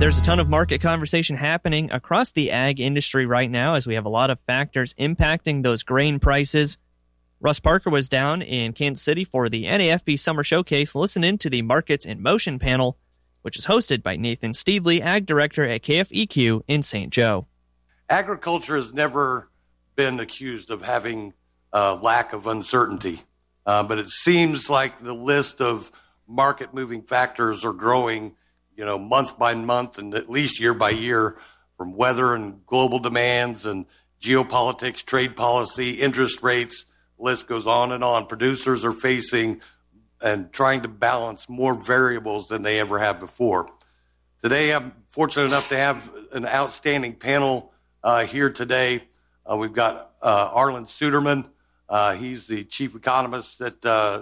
There's a ton of market conversation happening across the ag industry right now as we have a lot of factors impacting those grain prices. Russ Parker was down in Kansas City for the NAFB Summer Showcase. Listen in to the Markets in Motion panel, which is hosted by Nathan Steedley, Ag Director at KFEQ in St. Joe. Agriculture has never been accused of having a lack of uncertainty, but it seems like the list of market-moving factors are growing month by month and at least year by year, from weather and global demands and geopolitics, trade policy, interest rates, list goes on and on. Producers are facing and trying to balance more variables than they ever have before. Today, I'm fortunate enough to have an outstanding panel here today. We've got Arlan Suderman. He's the chief economist at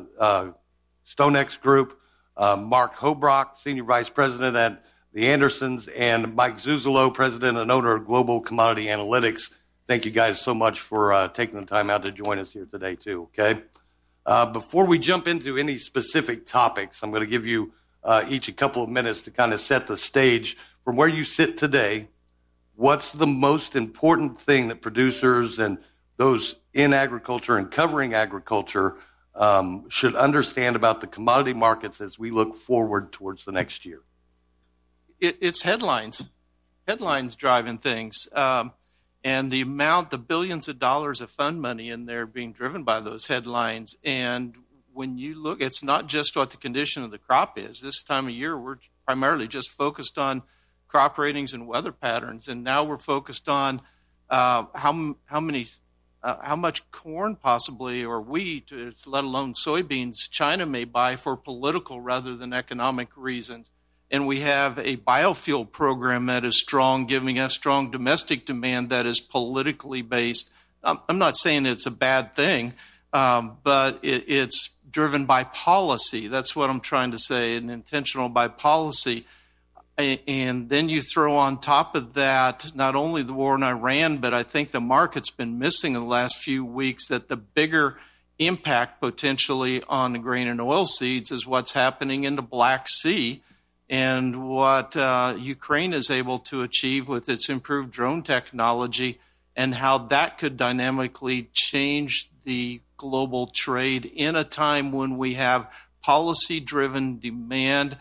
StoneX Group. Mark Hobrock, Senior Vice President at the Andersons, and Mike Zuzolo, President and owner of Global Commodity Analytics. Thank you guys so much for taking the time out to join us here today, too, okay? Before we jump into any specific topics, I'm going to give you each a couple of minutes to kind of set the stage from where you sit today. What's the most important thing that producers and those in agriculture and covering agriculture should understand about the commodity markets as we look forward towards the next year? It's headlines driving things. And the billions of dollars of fund money in there being driven by those headlines. And when you look, it's not just what the condition of the crop is. This time of year, we're primarily just focused on crop ratings and weather patterns. And now we're focused on how much corn possibly, or wheat, let alone soybeans, China may buy for political rather than economic reasons. And we have a biofuel program that is strong, giving us strong domestic demand that is politically based. I'm not saying it's a bad thing, but it's driven by policy. That's what I'm trying to say, and intentional by policy. And then you throw on top of that not only the war in Iran, but I think the market's been missing in the last few weeks that the bigger impact potentially on the grain and oil seeds is what's happening in the Black Sea and what Ukraine is able to achieve with its improved drone technology and how that could dynamically change the global trade in a time when we have policy-driven demand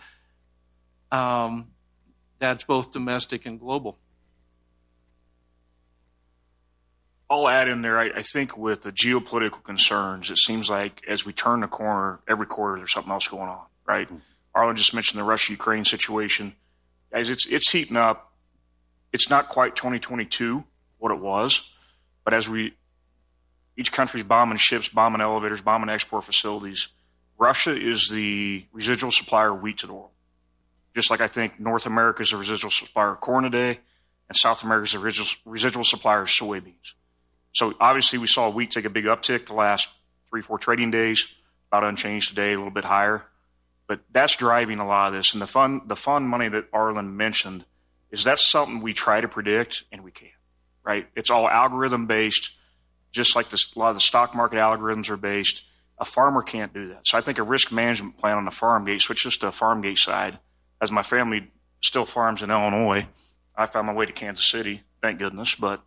that's both domestic and global. I'll add in there, I think with the geopolitical concerns, it seems like as we turn the corner, every quarter there's something else going on, right? Mm-hmm. Arlan just mentioned the Russia-Ukraine situation. Guys, it's heating up. It's not quite 2022, what it was, but as each country's bombing ships, bombing elevators, bombing export facilities, Russia is the residual supplier of wheat to the world. Just like I think North America is a residual supplier of corn today, and South America is a residual supplier of soybeans. So obviously we saw wheat take a big uptick the last 3-4 trading days, about unchanged today, a little bit higher. But that's driving a lot of this. And the fund money that Arlan mentioned is that's something we try to predict, and we can't, right? It's all algorithm-based, just like a lot of the stock market algorithms are based. A farmer can't do that. So I think a risk management plan on the farm gate, switch this to a farm gate side, as my family still farms in Illinois. I found my way to Kansas City, thank goodness. But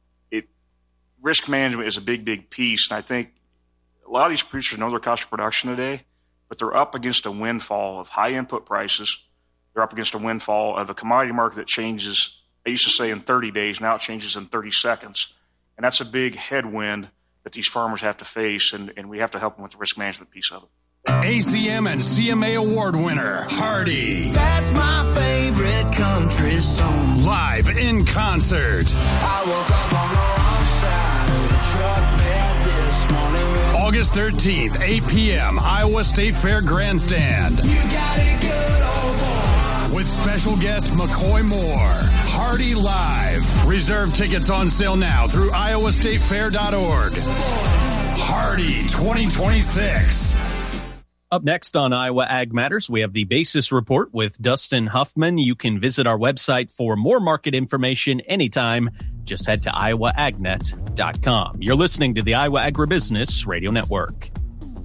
risk management is a big, big piece. And I think a lot of these producers know their cost of production today, but they're up against a windfall of high input prices. They're up against a windfall of a commodity market that changes, I used to say in 30 days, now it changes in 30 seconds. And that's a big headwind that these farmers have to face, and we have to help them with the risk management piece of it. ACM and CMA award winner, Hardy. That's my favorite country song. Live in concert. I woke up on the wrong side of the truck bed this morning. August 13th, 8 p.m., Iowa State Fair Grandstand. You got it good, old boy. With special guest McCoy Moore. Hardy Live. Reserve tickets on sale now through iowastatefair.org. Hardy 2026. Up next on Iowa Ag Matters, we have the Basis Report with Dustin Huffman. You can visit our website for more market information anytime. Just head to iowaagnet.com. You're listening to the Iowa Agribusiness Radio Network.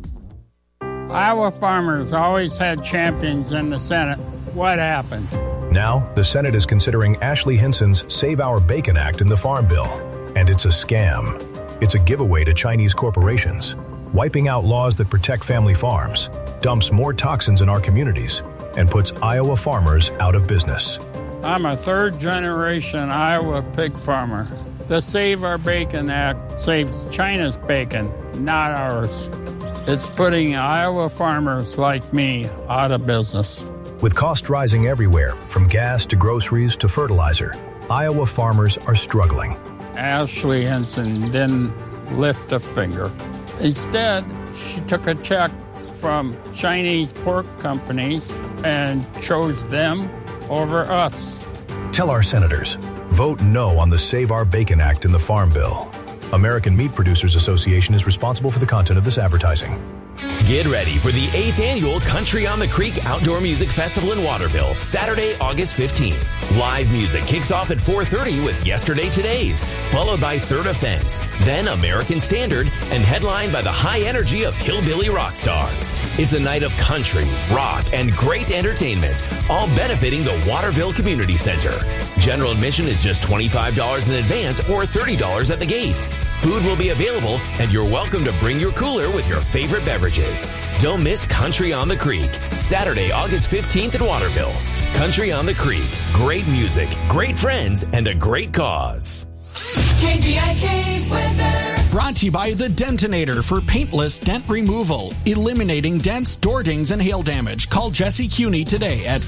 Iowa farmers always had champions in the Senate. What happened? Now, the Senate is considering Ashley Hinson's Save Our Bacon Act in the Farm Bill. And it's a scam. It's a giveaway to Chinese corporations, wiping out laws that protect family farms, dumps more toxins in our communities, and puts Iowa farmers out of business. I'm a third-generation Iowa pig farmer. The Save Our Bacon Act saves China's bacon, not ours. It's putting Iowa farmers like me out of business. With costs rising everywhere, from gas to groceries to fertilizer, Iowa farmers are struggling. Ashley Hinson didn't lift a finger. Instead, she took a check from Chinese pork companies and chose them over us. Tell our senators, vote no on the Save Our Bacon Act in the Farm Bill. American Meat Producers Association is responsible for the content of this advertising. Get ready for the 8th Annual Country on the Creek Outdoor Music Festival in Waterville, Saturday, August 15th. Live music kicks off at 4:30 with Yesterday Todays, followed by Third Offense, then American Standard, and headlined by the high energy of Hillbilly Rock Stars. It's a night of country, rock, and great entertainment, all benefiting the Waterville Community Center. General admission is just $25 in advance or $30 at the gate. Food will be available, and you're welcome to bring your cooler with your favorite beverages. Don't miss Country on the Creek, Saturday, August 15th at Waterville. Country on the Creek. Great music, great friends, and a great cause. KVIK weather. Brought to you by The Dentinator for paintless dent removal, eliminating dents, door dings, and hail damage. Call Jesse Cuney today at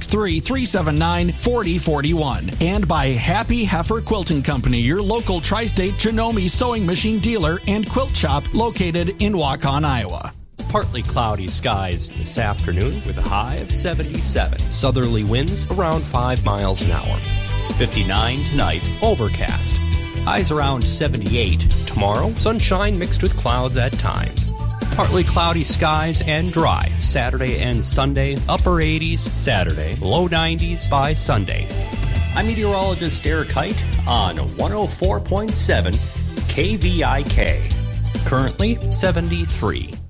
563-379-4041. And by Happy Heifer Quilting Company, your local tri-state Janome sewing machine dealer and quilt shop located in Waukon, Iowa. Partly cloudy skies this afternoon with a high of 77. Southerly winds around 5 miles an hour. 59 tonight, overcast. Highs around 78. Tomorrow, sunshine mixed with clouds at times. Partly cloudy skies and dry. Saturday and Sunday, upper 80s Saturday, low 90s by Sunday. I'm meteorologist Eric Height on 104.7 KVIK. Currently 73.